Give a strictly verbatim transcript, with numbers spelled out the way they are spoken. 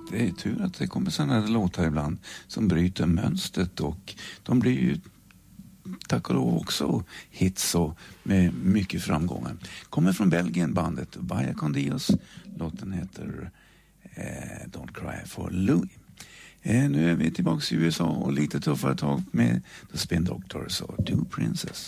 Det är tur att det kommer sådana här låtar ibland som bryter mönstret, och de blir ju tack och lov också hits och med mycket framgångar. Kommer från Belgien, bandet Vaya con Dios. Låten heter eh, Don't Cry for Louis. Eh, nu är vi tillbaka i U S A och lite tuffare tag med The Spin Doctors och Do Princess.